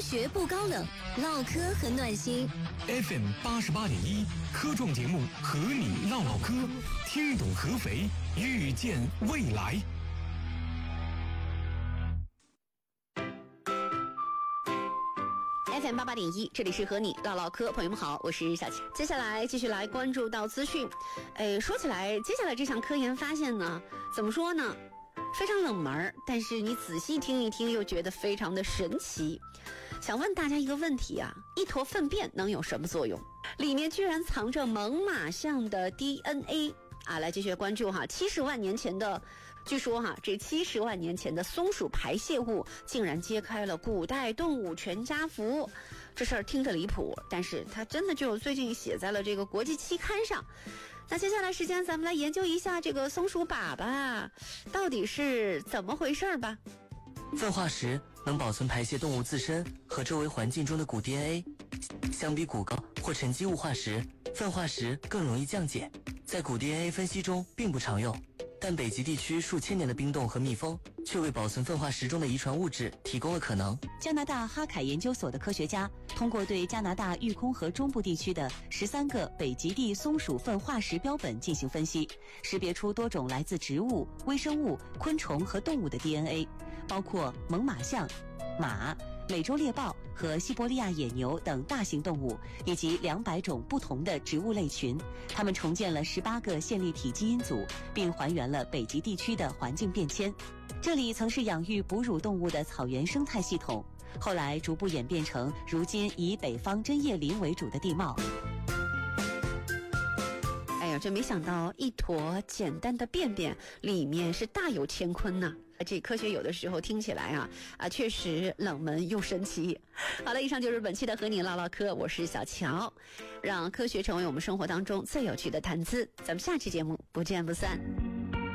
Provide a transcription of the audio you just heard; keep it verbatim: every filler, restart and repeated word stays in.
学不高冷，唠嗑很暖心。 F M 八十八点一科创节目和你唠唠嗑，听懂合肥，遇见未来。 F M 八八点一，这里是和你唠唠嗑，朋友们好，我是小琪。接下来继续来关注到资讯。哎，说起来，接下来这项科研发现呢，怎么说呢？非常冷门，但是你仔细听一听，又觉得非常的神奇。想问大家一个问题啊，一坨粪便能有什么作用？里面居然藏着猛犸象的 D N A 啊！来继续关注哈，七十万年前的，据说哈，这七十万年前的松鼠排泄物竟然揭开了古代动物全家福。这事儿听着离谱，但是它真的就最近写在了这个国际期刊上。那接下来时间咱们来研究一下这个松鼠粑粑到底是怎么回事吧。 粪化石能保存排泄动物自身和周围环境中的古 D N A， 相比骨骼或沉积物化石，粪化石更容易降解，在古 D N A 分析中并不常用。但北极地区数千年的冰冻和密封却为保存粪化石中的遗传物质提供了可能。 加拿大哈凯研究所的科学家通过对加拿大育空河中部地区的十三个北极地松鼠粪化石标本进行分析，识别出多种来自植物、微生物、昆虫和动物的 D N A， 包括猛犸象、马、美洲猎豹和西伯利亚野牛等大型动物，以及两百种不同的植物类群。它们重建了十八个线粒体基因组，并还原了北极地区的环境变迁。这里曾是养育哺乳动物的草原生态系统，后来逐步演变成如今以北方针叶林为主的地貌。 哎呀，这没想到一坨简单的便便里面是大有乾坤呐！这科学有的时候听起来啊啊，确实冷门又神奇。好了，以上就是本期的和你唠唠嗑，我是小乔，让科学成为我们生活当中最有趣的谈资。咱们下期节目不见不散。